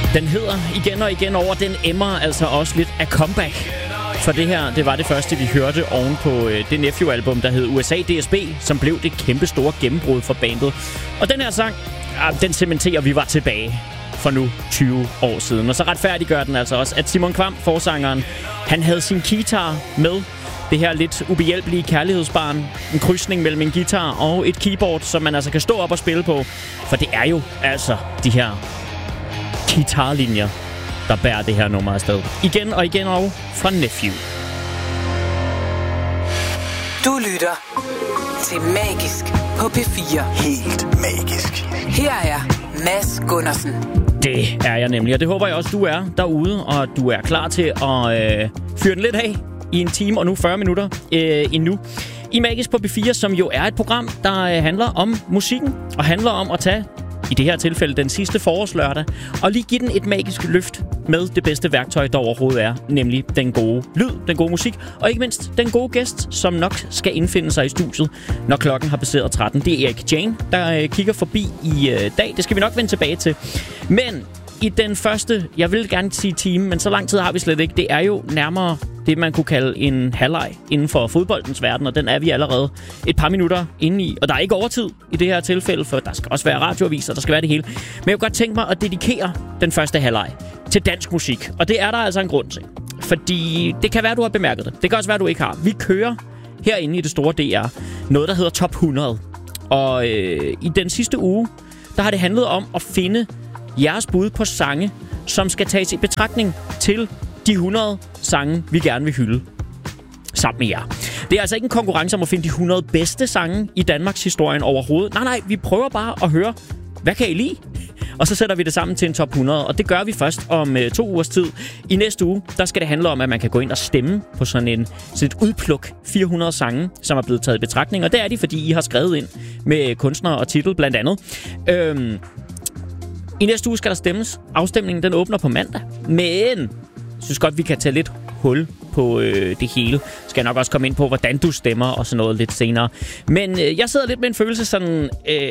Den hedder igen og igen over. Den emmer altså også lidt af comeback. For det her, det var det første, vi hørte oven på det Nephew-album, der hed USA DSB, som blev det kæmpe store gennembrud for bandet. Og den her sang, den cementerer, vi var tilbage for nu 20 år siden. Og så retfærdiggør den altså også, at Simon Kvam, forsangeren, han havde sin guitar med. Det her lidt ubehjælpelige kærlighedsbarn. En krydsning mellem en guitar og et keyboard, som man altså kan stå op og spille på. For det er jo altså de her guitarlinjer, der bærer det her nummer afsted. Igen og igen og fra Nephew. Du lytter til Magisk på P4. Helt magisk. Her er Mads Gundersen. Det er jeg nemlig, og det håber jeg også, du er derude, og du er klar til at fyre den lidt af i en time og nu 40 minutter endnu. I Magisk på P4, som jo er et program, der handler om musikken, og handler om at tage, i det her tilfælde, den sidste forårslørdag, og lige give den et magisk løft med det bedste værktøj, der overhovedet er, nemlig den gode lyd, den gode musik, og ikke mindst den gode gæst, som nok skal indfinde sig i studiet, når klokken har passeret 13. Det er Erik Jane, der kigger forbi i dag. Det skal vi nok vende tilbage til. Men i den første, jeg vil gerne sige time, men så lang tid har vi slet ikke. Det er jo nærmere det, man kunne kalde en halvleg inden for fodboldens verden, og den er vi allerede et par minutter inde i. Og der er ikke overtid i det her tilfælde, for der skal også være radioaviser, der skal være det hele. Men jeg kunne godt tænke mig at dedikere den første halvleg til dansk musik, og det er der altså en grund til. Fordi det kan være, du har bemærket det. Det kan også være, du ikke har. Vi kører herinde i det store DR noget, der hedder Top 100. Og i den sidste uge, der har det handlet om at finde jeres bud på sange, som skal tages i betragtning til de 100 sange, vi gerne vil hylde sammen med jer. Det er altså ikke en konkurrence om at finde de 100 bedste sange i Danmarks historien overhovedet. Nej, vi prøver bare at høre, hvad kan I lide? Og så sætter vi det sammen til en top 100, og det gør vi først om 2 ugers tid. I næste uge, der skal det handle om, at man kan gå ind og stemme på sådan et udpluk 400 sange, som er blevet taget i betragtning. Og det er de, fordi I har skrevet ind med kunstnere og titel blandt andet. I næste uge skal der stemmes. Afstemningen den åbner på mandag. Men jeg synes godt, vi kan tage lidt hul på det hele. Skal jeg nok også komme ind på, hvordan du stemmer og sådan noget lidt senere. Men jeg sidder lidt med en følelse sådan...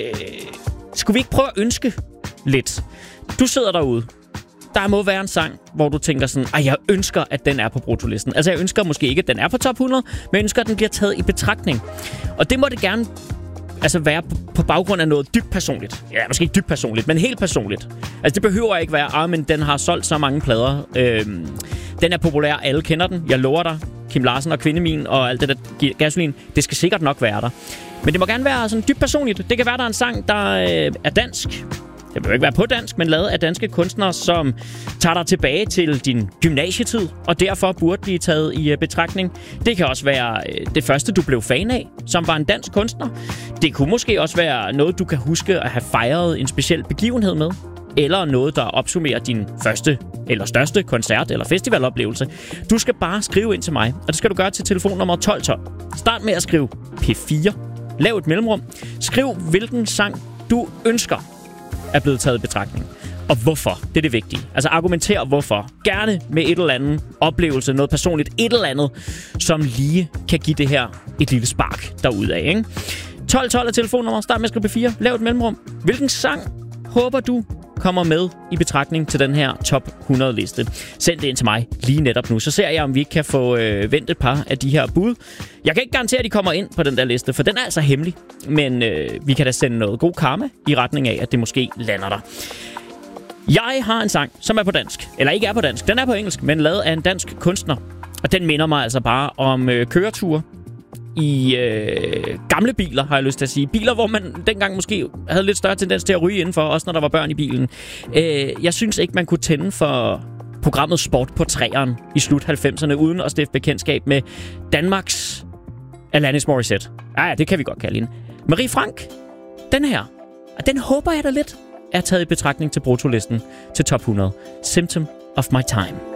skulle vi ikke prøve at ønske lidt? Du sidder derude. Der må være en sang, hvor du tænker sådan, jeg ønsker, at den er på brutolisten. Altså, jeg ønsker måske ikke, at den er på top 100, men jeg ønsker, at den bliver taget i betragtning. Og det må det gerne være på baggrund af noget dybt personligt. Ja, måske ikke dybt personligt, men helt personligt. Altså, det behøver ikke være, men den har solgt så mange plader. Den er populær, alle kender den. Jeg lover dig. Kim Larsen og Kvindemin og alt det der gasolin. Det skal sikkert nok være der. Men det må gerne være sådan dybt personligt. Det kan være, der er en sang, der er dansk. Det vil ikke være på dansk, men lavet af danske kunstnere, som tager dig tilbage til din gymnasietid, og derfor burde blive taget i betragtning. Det kan også være det første, du blev fan af, som var en dansk kunstner. Det kunne måske også være noget, du kan huske at have fejret en speciel begivenhed med. Eller noget, der opsummerer din første eller største koncert- eller festivaloplevelse. Du skal bare skrive ind til mig, og det skal du gøre til telefonnummer 1212. Start med at skrive P4. Lav et mellemrum. Skriv, hvilken sang du ønsker er blevet taget i betragtning. Og hvorfor? Det er det vigtige. Altså argumentere hvorfor. Gerne med et eller andet oplevelse, noget personligt, et eller andet, som lige kan give det her et lille spark derudad, ikke? 1212 er telefonnummer. Start med at skrive P4. Lav et mellemrum. Hvilken sang håber du kommer med i betragtning til den her top 100 liste? Send det ind til mig lige netop nu, så ser jeg, om vi kan få vendt et par af de her bud. Jeg kan ikke garantere, at de kommer ind på den der liste, for den er altså hemmelig. Men vi kan da sende noget god karma i retning af, at det måske lander der. Jeg har en sang, som er på dansk. Eller ikke er på dansk. Den er på engelsk, men lavet af en dansk kunstner. Og den minder mig altså bare om køreture i gamle biler, har jeg lyst til at sige. Biler, hvor man dengang måske havde lidt større tendens til at ryge indenfor, også når der var børn i bilen. Jeg synes ikke, man kunne tænde for programmet Sport på 3'eren i slut 90'erne, uden at stifte bekendtskab med Danmarks Alanis Morissette. Ja, det kan vi godt kalde hende. Marie Frank, den her, og den håber jeg da lidt er taget i betragtning til brutolisten til top 100. Symptom of my time.